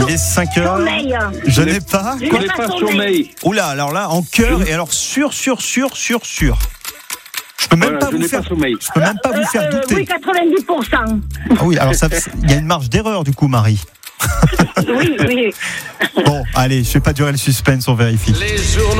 Il est 5h. Sommeil. Je n'ai pas. Je Quoi n'ai n'est pas pas sommeil. sommeil. Oula, alors là, en cœur, et alors sûr. Je peux même Voilà, pas je vous n'ai faire. pas sommeil. Je peux même pas vous faire douter. Oui, 90%. Ah oui, alors il y a une marge d'erreur du coup, Marie. Oui. Bon, allez, je vais pas durer le suspense, on vérifie. Les journaux.